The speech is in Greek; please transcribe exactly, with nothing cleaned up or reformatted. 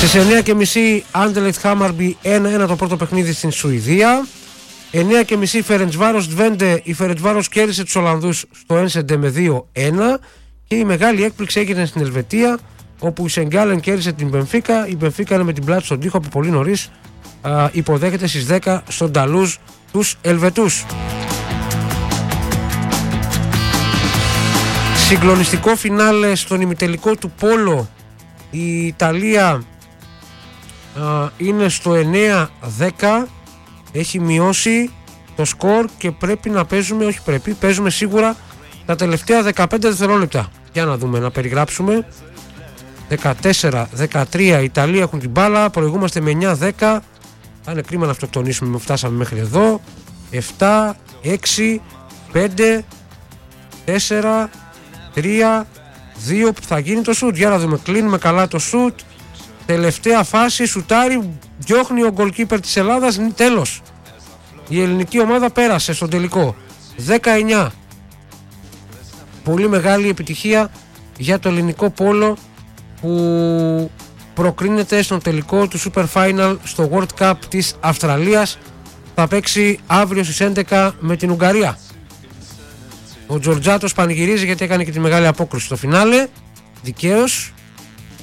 Στις εννιά και μισή Anderlecht Hammarby ένα ένα το πρώτο παιχνίδι στην Σουηδία. εννιά και μισή Φερεντσβάρος Ντβέντε. Η Φερεντσβάρος κέρδισε τους Ολλανδούς στο Ένσεντε με δύο ένα. Και η μεγάλη έκπληξη έγινε στην Ελβετία, όπου η Σενγκάλεν κέρδισε την Μπενφίκα. Η Μπενφίκα είναι με την πλάτη στον τοίχο από πολύ νωρίς. Α, υποδέχεται στις δέκα στον Ταλούζ τους Ελβετούς. Συγκλονιστικό φινάλε στον ημιτελικό του Πόλο. Η Ιταλία α, είναι στο εννέα δέκα. Έχει μειώσει το σκορ και πρέπει να παίζουμε, όχι πρέπει, παίζουμε σίγουρα τα τελευταία δεκαπέντε δευτερόλεπτα. Για να δούμε, να περιγράψουμε. δεκατέσσερα δεκατρία οι Ιταλοί έχουν την μπάλα, προηγούμαστε με εννιά δέκα. Θα είναι κρίμα να αυτοκτονήσουμε, με φτάσαμε μέχρι εδώ. επτά, έξι, πέντε, τέσσερα, τρία, δύο, θα γίνει το σουτ. Για να δούμε, κλείνουμε καλά το σουτ. Τελευταία φάση, σουτάρι, διώχνει ο γκολκίπερ της Ελλάδας, τέλος. Η ελληνική ομάδα πέρασε στον τελικό. δέκα εννιά. Πολύ μεγάλη επιτυχία για το ελληνικό πόλο που προκρίνεται στον τελικό του Super Final στο World Cup της Αυστραλίας. Θα παίξει αύριο στις έντεκα με την Ουγγαρία. Ο Τζορτζάτος πανηγυρίζει γιατί έκανε και τη μεγάλη απόκριση στο φινάλε. Δικαίως.